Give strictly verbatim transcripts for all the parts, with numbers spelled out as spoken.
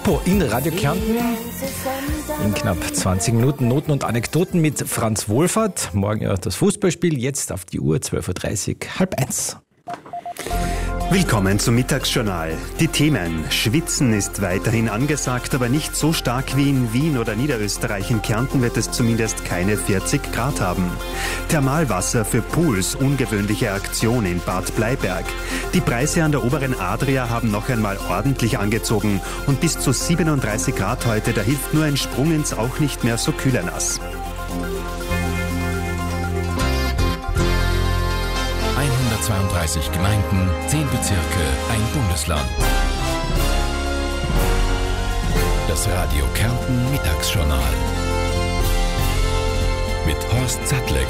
Tempo in Radio Kärnten. In knapp zwanzig Minuten Noten und Anekdoten mit Franz Wohlfahrt. Morgen ja das Fußballspiel, jetzt auf die Uhr zwölf Uhr dreißig, halb eins. Willkommen zum Mittagsjournal. Die Themen. Schwitzen ist weiterhin angesagt, aber nicht so stark wie in Wien oder Niederösterreich. In Kärnten wird es zumindest keine vierzig Grad haben. Thermalwasser für Pools, ungewöhnliche Aktion in Bad Bleiberg. Die Preise an der oberen Adria haben noch einmal ordentlich angezogen. Und bis zu siebenunddreißig Grad heute, da hilft nur ein Sprung ins auch nicht mehr so kühle Nass. hundertzweiunddreißig Gemeinden, zehn Bezirke, ein Bundesland. Das Radio Kärnten Mittagsjournal mit Horst Sattlegger.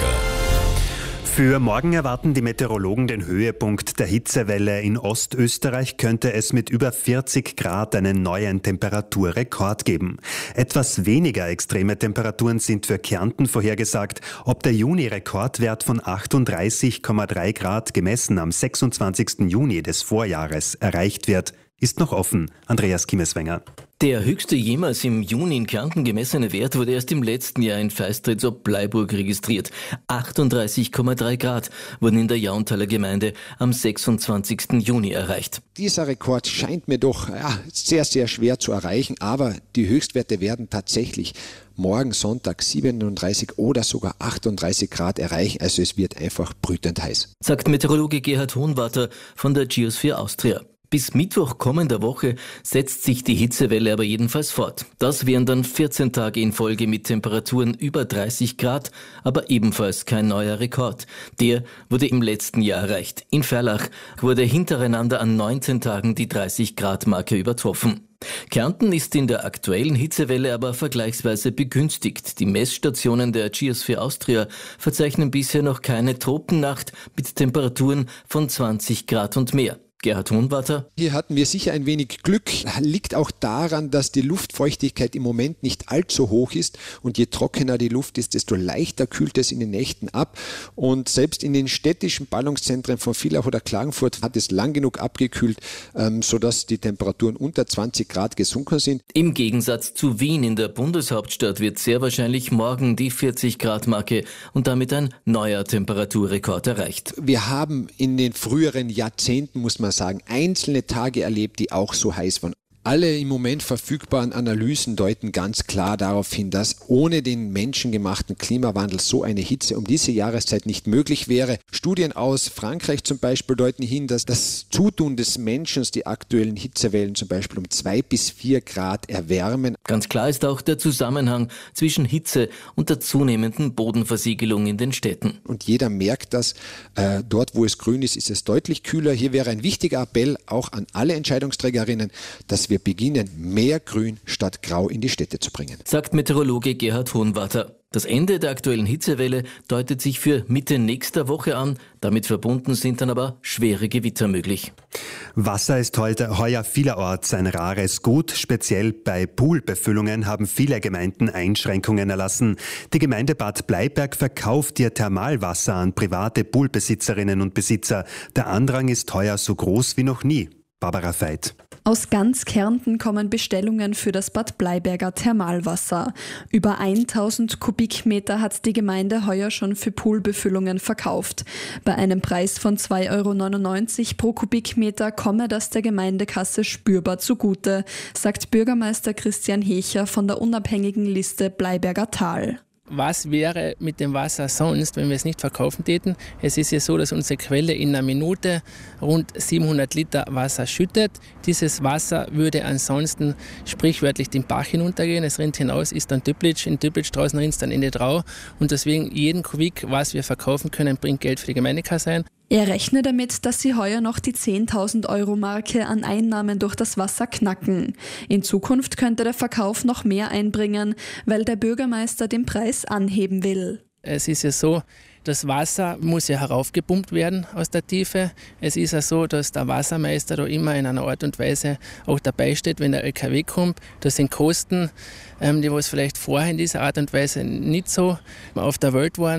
Für morgen erwarten die Meteorologen den Höhepunkt der Hitzewelle. In Ostösterreich könnte es mit über vierzig Grad einen neuen Temperaturrekord geben. Etwas weniger extreme Temperaturen sind für Kärnten vorhergesagt. Ob der Juni-Rekordwert von achtunddreißig Komma drei Grad gemessen am sechsundzwanzigsten Juni des Vorjahres erreicht wird, ist noch offen. Andreas Kimmeswenger. Der höchste jemals im Juni in Kärnten gemessene Wert wurde erst im letzten Jahr in Feistritz ob Bleiburg registriert. achtunddreißig Komma drei Grad wurden in der Jauntaler Gemeinde am sechsundzwanzigsten Juni erreicht. Dieser Rekord scheint mir doch ja, sehr, sehr schwer zu erreichen, aber die Höchstwerte werden tatsächlich morgen Sonntag siebenunddreißig oder sogar achtunddreißig Grad erreichen. Also es wird einfach brütend heiß. Sagt Meteorologe Gerhard Hohenwarter von der Geosphere Austria. Bis Mittwoch kommender Woche setzt sich die Hitzewelle aber jedenfalls fort. Das wären dann vierzehn Tage in Folge mit Temperaturen über dreißig Grad, aber ebenfalls kein neuer Rekord. Der wurde im letzten Jahr erreicht. In Ferlach wurde hintereinander an neunzehn Tagen die dreißig Grad Marke übertroffen. Kärnten ist in der aktuellen Hitzewelle aber vergleichsweise begünstigt. Die Messstationen der Geosphere Austria verzeichnen bisher noch keine Tropennacht mit Temperaturen von zwanzig Grad und mehr. Gerhard Hohenwarter. Hier hatten wir sicher ein wenig Glück. Liegt auch daran, dass die Luftfeuchtigkeit im Moment nicht allzu hoch ist und je trockener die Luft ist, desto leichter kühlt es in den Nächten ab. Und selbst in den städtischen Ballungszentren von Villach oder Klagenfurt hat es lang genug abgekühlt, ähm, sodass die Temperaturen unter zwanzig Grad gesunken sind. Im Gegensatz zu Wien in der Bundeshauptstadt wird sehr wahrscheinlich morgen die vierzig Grad Marke und damit ein neuer Temperaturrekord erreicht. Wir haben in den früheren Jahrzehnten, muss man sagen, einzelne Tage erlebt, die auch so heiß waren. Alle im Moment verfügbaren Analysen deuten ganz klar darauf hin, dass ohne den menschengemachten Klimawandel so eine Hitze um diese Jahreszeit nicht möglich wäre. Studien aus Frankreich zum Beispiel deuten hin, dass das Zutun des Menschen die aktuellen Hitzewellen zum Beispiel um zwei bis vier Grad erwärmen. Ganz klar ist auch der Zusammenhang zwischen Hitze und der zunehmenden Bodenversiegelung in den Städten. Und jeder merkt das, äh, dort wo es grün ist, ist es deutlich kühler. Hier wäre ein wichtiger Appell auch an alle Entscheidungsträgerinnen, dass wir beginnen, mehr Grün statt Grau in die Städte zu bringen. Sagt Meteorologe Gerhard Hohenwarter. Das Ende der aktuellen Hitzewelle deutet sich für Mitte nächster Woche an. Damit verbunden sind dann aber schwere Gewitter möglich. Wasser ist heute heuer vielerorts ein rares Gut. Speziell bei Poolbefüllungen haben viele Gemeinden Einschränkungen erlassen. Die Gemeinde Bad Bleiberg verkauft ihr Thermalwasser an private Poolbesitzerinnen und Besitzer. Der Andrang ist heuer so groß wie noch nie. Barbara Veit. Aus ganz Kärnten kommen Bestellungen für das Bad Bleiberger Thermalwasser. Über tausend Kubikmeter hat die Gemeinde heuer schon für Poolbefüllungen verkauft. Bei einem Preis von zwei Euro neunundneunzig pro Kubikmeter komme das der Gemeindekasse spürbar zugute, sagt Bürgermeister Christian Hecher von der unabhängigen Liste Bleiberger Tal. Was wäre mit dem Wasser sonst, wenn wir es nicht verkaufen täten? Es ist ja so, dass unsere Quelle in einer Minute rund siebenhundert Liter Wasser schüttet. Dieses Wasser würde ansonsten sprichwörtlich den Bach hinuntergehen. Es rinnt hinaus, ist dann Düpplitsch. In Düpplitsch draußen rinnt es dann in die Drau. Und deswegen jeden Kubik, was wir verkaufen können, bringt Geld für die Gemeindekasse ein. Er rechne damit, dass sie heuer noch die zehntausend Euro Marke an Einnahmen durch das Wasser knacken. In Zukunft könnte der Verkauf noch mehr einbringen, weil der Bürgermeister den Preis anheben will. Es ist ja so, das Wasser muss ja heraufgepumpt werden aus der Tiefe. Es ist ja so, dass der Wassermeister da immer in einer Art und Weise auch dabei steht, wenn der L K W kommt. Das sind Kosten, die was vielleicht vorher in dieser Art und Weise nicht so auf der Welt waren.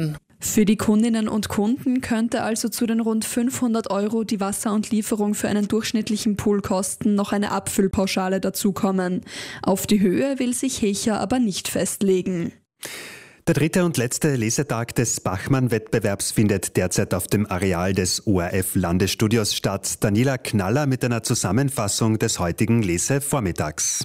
Für die Kundinnen und Kunden könnte also zu den rund fünfhundert Euro, die Wasser und Lieferung für einen durchschnittlichen Pool kosten, noch eine Abfüllpauschale dazukommen. Auf die Höhe will sich Hecher aber nicht festlegen. Der dritte und letzte Lesetag des Bachmann-Wettbewerbs findet derzeit auf dem Areal des O R F-Landesstudios statt. Daniela Knaller mit einer Zusammenfassung des heutigen Lesevormittags.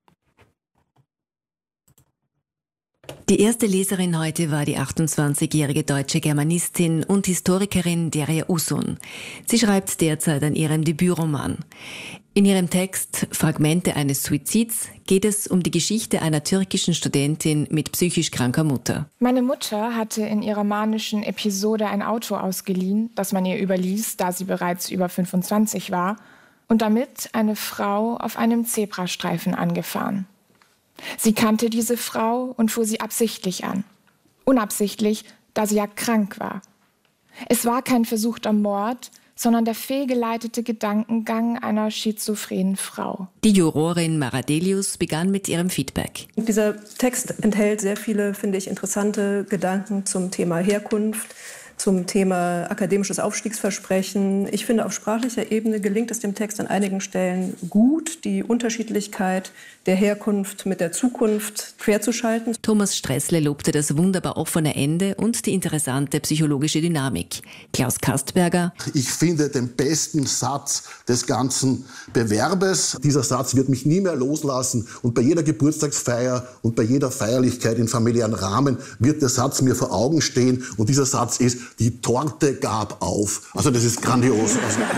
Die erste Leserin heute war die achtundzwanzigjährige deutsche Germanistin und Historikerin Derya Uzun. Sie schreibt derzeit an ihrem Debütroman. In ihrem Text Fragmente eines Suizids geht es um die Geschichte einer türkischen Studentin mit psychisch kranker Mutter. Meine Mutter hatte in ihrer manischen Episode ein Auto ausgeliehen, das man ihr überließ, da sie bereits über fünfundzwanzig war, und damit eine Frau auf einem Zebrastreifen angefahren. Sie kannte diese Frau und fuhr sie absichtlich an. Unabsichtlich, da sie ja krank war. Es war kein versuchter Mord, sondern der fehlgeleitete Gedankengang einer schizophrenen Frau. Die Jurorin Mara Delius begann mit ihrem Feedback. Dieser Text enthält sehr viele, finde ich, interessante Gedanken zum Thema Herkunft, zum Thema akademisches Aufstiegsversprechen. Ich finde, auf sprachlicher Ebene gelingt es dem Text an einigen Stellen gut, die Unterschiedlichkeit der Herkunft mit der Zukunft querzuschalten. Thomas Stressle lobte das wunderbar offene Ende und die interessante psychologische Dynamik. Klaus Kastberger: Ich finde den besten Satz des ganzen Bewerbes. Dieser Satz wird mich nie mehr loslassen und bei jeder Geburtstagsfeier und bei jeder Feierlichkeit im familiären Rahmen wird der Satz mir vor Augen stehen und dieser Satz ist: Die Torte gab auf. Also das ist grandios.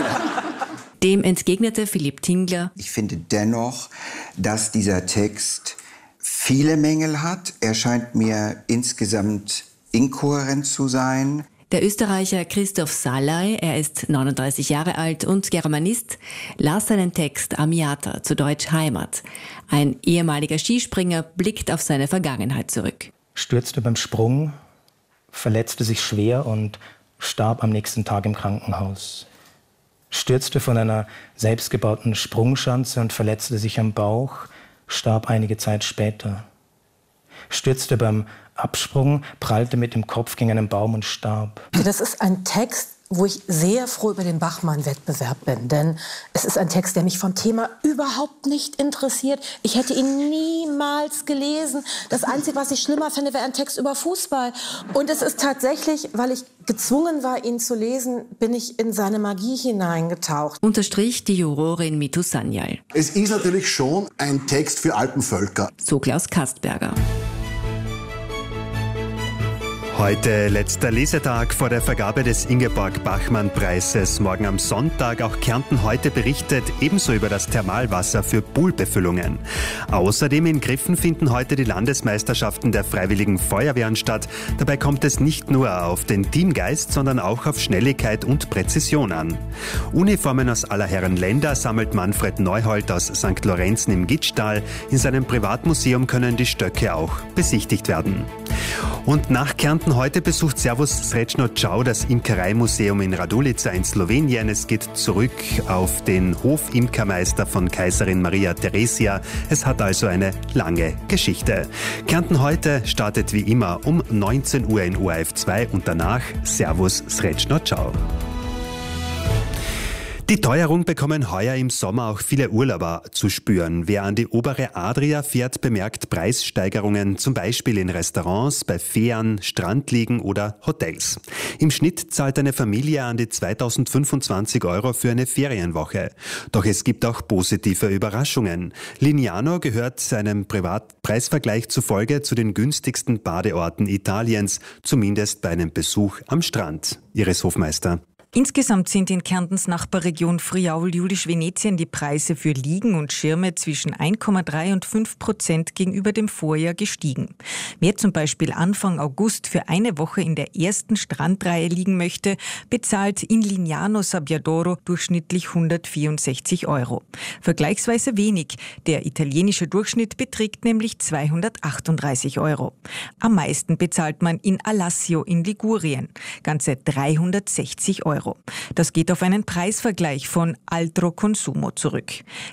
Dem entgegnete Philipp Tingler: Ich finde dennoch, dass dieser Text viele Mängel hat. Er scheint mir insgesamt inkohärent zu sein. Der Österreicher Christoph Salai, er ist neununddreißig Jahre alt und Germanist, las seinen Text Amiata, zu Deutsch Heimat. Ein ehemaliger Skispringer blickt auf seine Vergangenheit zurück. Stürzte beim Sprung, verletzte sich schwer und starb am nächsten Tag im Krankenhaus. Stürzte von einer selbstgebauten Sprungschanze und verletzte sich am Bauch, starb einige Zeit später. Stürzte beim Absprung, prallte mit dem Kopf gegen einen Baum und starb. Das ist ein Text, wo ich sehr froh über den Bachmann-Wettbewerb bin. Denn es ist ein Text, der mich vom Thema überhaupt nicht interessiert. Ich hätte ihn niemals gelesen. Das Einzige, was ich schlimmer finde, wäre ein Text über Fußball. Und es ist tatsächlich, weil ich gezwungen war, ihn zu lesen, bin ich in seine Magie hineingetaucht. Unterstrich die Jurorin Mitu Sanyal. Es ist natürlich schon ein Text für Alpenvölker. So Klaus Kastberger. Heute letzter Lesetag vor der Vergabe des Ingeborg-Bachmann-Preises. Morgen am Sonntag. Auch Kärnten heute berichtet ebenso über das Thermalwasser für Poolbefüllungen. Außerdem in Griffen finden heute die Landesmeisterschaften der Freiwilligen Feuerwehren statt. Dabei kommt es nicht nur auf den Teamgeist, sondern auch auf Schnelligkeit und Präzision an. Uniformen aus aller Herren Länder sammelt Manfred Neuhold aus Sankt Lorenzen im Gitschtal. In seinem Privatmuseum können die Stöcke auch besichtigt werden. Und nach Kärnten heute besucht Servus Srećno Čau das Imkereimuseum in Radulica in Slowenien. Es geht zurück auf den Hofimkermeister von Kaiserin Maria Theresia. Es hat also eine lange Geschichte. Kärnten heute startet wie immer um neunzehn Uhr in O R F zwei und danach Servus Srećno Čau. Die Teuerung bekommen heuer im Sommer auch viele Urlauber zu spüren. Wer an die obere Adria fährt, bemerkt Preissteigerungen, zum Beispiel in Restaurants, bei Fähren, Strandliegen oder Hotels. Im Schnitt zahlt eine Familie an die zweitausendfünfundzwanzig Euro für eine Ferienwoche. Doch es gibt auch positive Überraschungen. Lignano gehört einem Privatpreisvergleich zufolge zu den günstigsten Badeorten Italiens, zumindest bei einem Besuch am Strand. Iris Hofmeister. Insgesamt sind in Kärntens Nachbarregion Friaul-Julisch-Venetien die Preise für Liegen und Schirme zwischen eins Komma drei und fünf Prozent gegenüber dem Vorjahr gestiegen. Wer zum Beispiel Anfang August für eine Woche in der ersten Strandreihe liegen möchte, bezahlt in Lignano Sabbiadoro durchschnittlich hundertvierundsechzig Euro. Vergleichsweise wenig. Der italienische Durchschnitt beträgt nämlich zweihundertachtunddreißig Euro. Am meisten bezahlt man in Alassio in Ligurien, ganze dreihundertsechzig Euro. Euro. Das geht auf einen Preisvergleich von Altro Consumo zurück.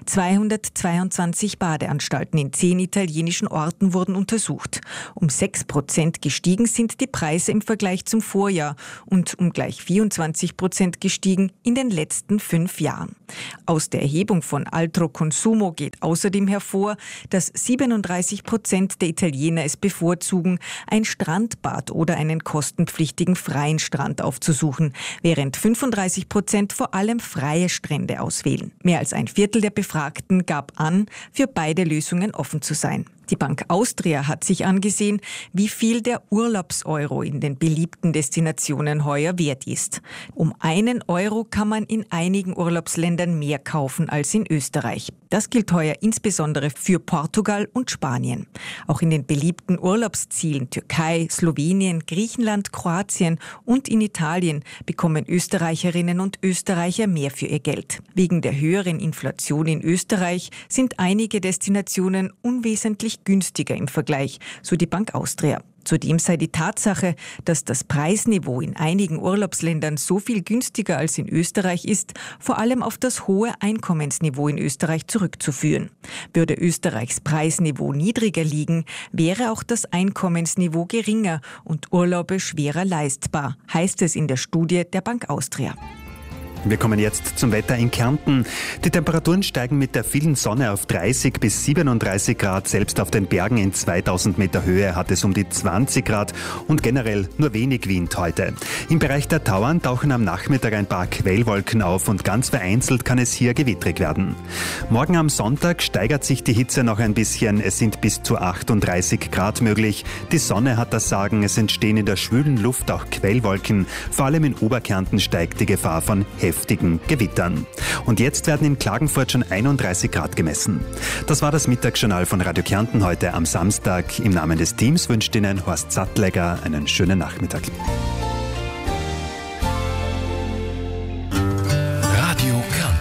zweihundertzweiundzwanzig Badeanstalten in zehn italienischen Orten wurden untersucht. Um sechs Prozent gestiegen sind die Preise im Vergleich zum Vorjahr und um gleich vierundzwanzig Prozent gestiegen in den letzten fünf Jahren. Aus der Erhebung von Altro Consumo geht außerdem hervor, dass siebenunddreißig Prozent der Italiener es bevorzugen, ein Strandbad oder einen kostenpflichtigen freien Strand aufzusuchen, während fünfunddreißig Prozent vor allem freie Strände auswählen. Mehr als ein Viertel der Befragten gab an, für beide Lösungen offen zu sein. Die Bank Austria hat sich angesehen, wie viel der Urlaubseuro in den beliebten Destinationen heuer wert ist. Um einen Euro kann man in einigen Urlaubsländern mehr kaufen als in Österreich. Das gilt heuer insbesondere für Portugal und Spanien. Auch in den beliebten Urlaubszielen Türkei, Slowenien, Griechenland, Kroatien und in Italien bekommen Österreicherinnen und Österreicher mehr für ihr Geld. Wegen der höheren Inflation in Österreich sind einige Destinationen unwesentlich günstiger im Vergleich, so die Bank Austria. Zudem sei die Tatsache, dass das Preisniveau in einigen Urlaubsländern so viel günstiger als in Österreich ist, vor allem auf das hohe Einkommensniveau in Österreich zurückzuführen. Würde Österreichs Preisniveau niedriger liegen, wäre auch das Einkommensniveau geringer und Urlaube schwerer leistbar, heißt es in der Studie der Bank Austria. Wir kommen jetzt zum Wetter in Kärnten. Die Temperaturen steigen mit der vielen Sonne auf dreißig bis siebenunddreißig Grad. Selbst auf den Bergen in zweitausend Meter Höhe hat es um die zwanzig Grad und generell nur wenig Wind heute. Im Bereich der Tauern tauchen am Nachmittag ein paar Quellwolken auf und ganz vereinzelt kann es hier gewittrig werden. Morgen am Sonntag steigert sich die Hitze noch ein bisschen. Es sind bis zu achtunddreißig Grad möglich. Die Sonne hat das Sagen. Es entstehen in der schwülen Luft auch Quellwolken. Vor allem in Oberkärnten steigt die Gefahr von heftigen Gewittern. Und jetzt werden in Klagenfurt schon einunddreißig Grad gemessen. Das war das Mittagsjournal von Radio Kärnten heute am Samstag. Im Namen des Teams wünscht Ihnen Horst Sattlegger einen schönen Nachmittag.